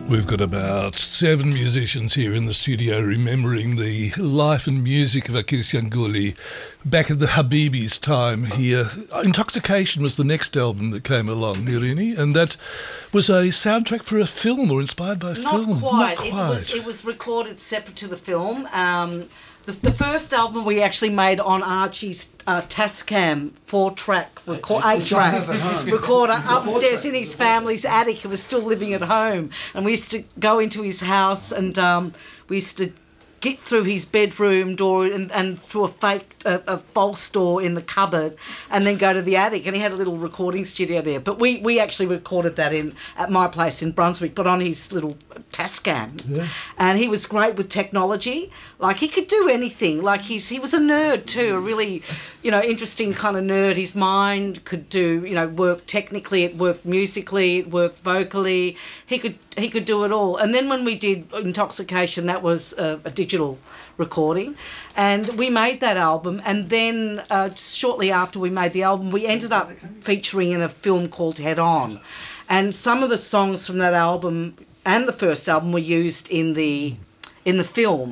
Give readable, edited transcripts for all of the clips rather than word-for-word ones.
We've got about 7 musicians here in the studio remembering the life and music of Akilis Yangouli back at the Habibis time here. Intoxication was the next album that came along, Irini, and that was a soundtrack for a film or inspired by a film. Not quite. It was recorded separate to the film. The first album we actually made on Archie's Tascam 8-track recorder upstairs in his family's attic. He was still living at home, and we used to go into his house and we used to get through his bedroom door and through a false door in the cupboard and then go to the attic, and he had a little recording studio there. But we actually recorded that at my place in Brunswick, but on his little Tascam. Yeah. And he was great with technology. Like, he could do anything. Like, he was a nerd too, a really, interesting kind of nerd. His mind could do, work technically, it worked musically, it worked vocally. He could do it all. And then when we did Intoxication, that was a digital recording, and we made that album. And then shortly after we made the album, we ended up featuring in a film called Head On, and some of the songs from that album and the first album were used in the film,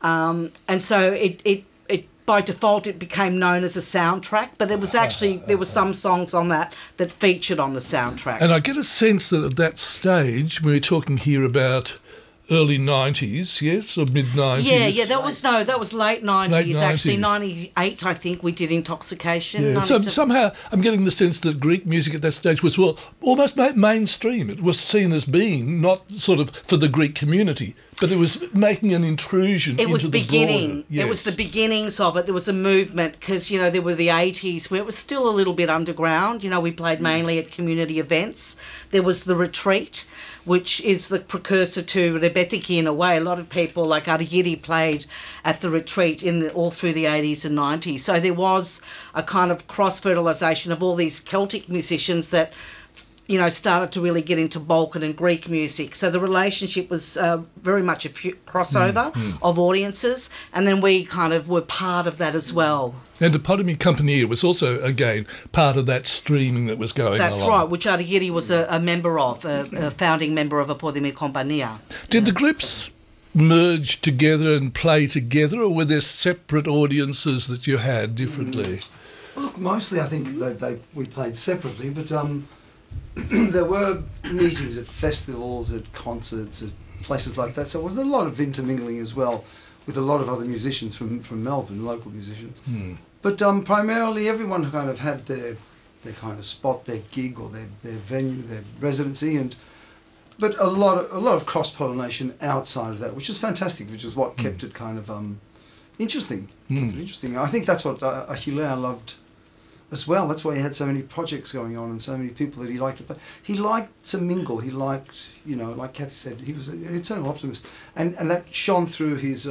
and so it by default it became known as a soundtrack, but it was actually, there were some songs on that featured on the soundtrack. And I get a sense that at that stage, we're talking here about early 90s, yes, or mid-90s? Yeah, that was late 90s, actually. 98, I think, we did Intoxication. Yeah. So somehow I'm getting the sense that Greek music at that stage was almost mainstream. It was seen as being not sort of for the Greek community, but it was making an intrusion into the broader. Yes. It was the beginnings of it. There was a movement because, there were the 80s where it was still a little bit underground. We played mainly at community events. There was the Retreat, which is the precursor to Rebetiki in a way. A lot of people like Arigiri played at the Retreat all through the 80s and 90s. So there was a kind of cross-fertilisation of all these Celtic musicians that, started to really get into Balkan and Greek music. So the relationship was very much a crossover of audiences, and then we kind of were part of that as well. And the Podemy Company was also, again, part of that streaming that was going on. That's right, which Arigiri was a member of, a founding member of a Podemy Compania. Did the groups merge together and play together, or were there separate audiences that you had differently? Well, look, mostly I think we played separately, but there were meetings at festivals, at concerts, at places like that. So there was a lot of intermingling as well with a lot of other musicians from Melbourne, local musicians. But primarily everyone kind of had their kind of spot, their gig or their venue, their residency, but a lot of cross-pollination outside of that, which is fantastic, which is what kept it kind of interesting. Interesting. I think that's what Achille loved as well. That's why he had so many projects going on and so many people that he liked to play. He liked to mingle. He liked, like Kathy said, he was an eternal optimist, and that shone through his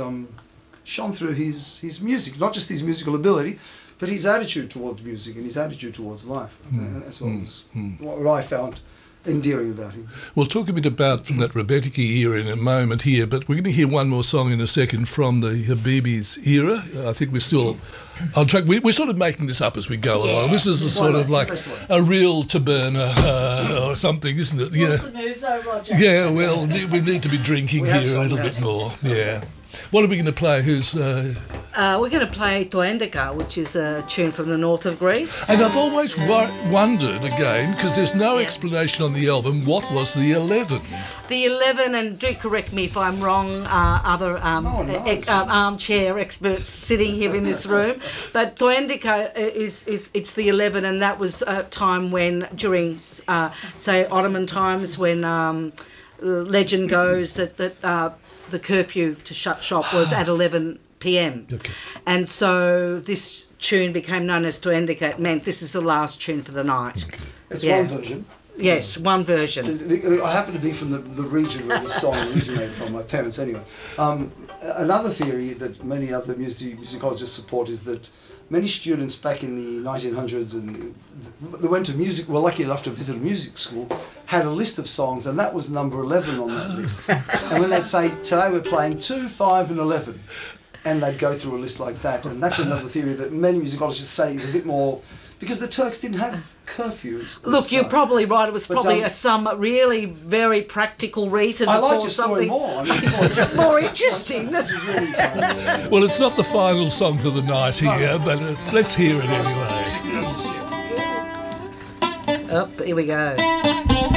music, not just his musical ability, but his attitude towards music and his attitude towards life. And that's what I found endearing about him. We'll talk a bit about from that Rebetiki era in a moment here, but we're going to hear one more song in a second from the Habibis era. I think we're still on track. We're sort of making this up as we go along. This is a sort of like a real taberna or something, isn't it? What's the Muso, Roger? Yeah, well, we need to be drinking here a little bit more. Yeah. What are we going to play? We're going to play Toendeka, which is a tune from the north of Greece. And I've always wondered, again, because there's no explanation on the album, what was the 11? The 11, and do correct me if I'm wrong, other armchair experts sitting here in this room, but Toendeka it's the 11, and that was a time when, during, say, Ottoman times, when legend goes that the curfew to shut shop was at 11 p.m. Okay. And so this tune became known as Toendeka. It meant this is the last tune for the night. Okay. It's one version. Yes, one version. I happen to be from the region where the song originated from, my parents anyway. Another theory that many other musicologists support is that many students back in the 1900s and they were lucky enough to visit a music school, had a list of songs, and that was number 11 on that list. And when they'd say, today we're playing 2, 5 and 11, and they'd go through a list like that. And that's another theory that many musicologists say is a bit more because the Turks didn't have curfews. Look, you're probably right. It was probably some really very practical reason. I to like call your story something more. I mean, it's just more interesting. This is really fun. Well, it's not the final song for the night here, but let's hear it anyway. Up, here we go.